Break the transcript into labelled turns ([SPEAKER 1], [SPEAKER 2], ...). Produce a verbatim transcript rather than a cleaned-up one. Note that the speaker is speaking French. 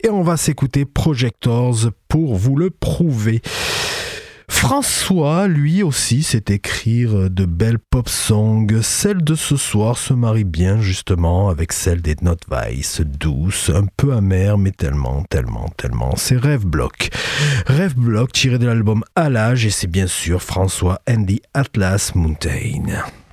[SPEAKER 1] et on va s'écouter Projectors pour vous le prouver. François, lui aussi, sait écrire de belles pop songs. Celle de ce soir se marie bien justement avec celle des Notweiss, douce, un peu amère, mais tellement, tellement, tellement. C'est Rêve Block. Rêve Block tiré de l'album À l'âge, et c'est bien sûr François and the Atlas Mountain.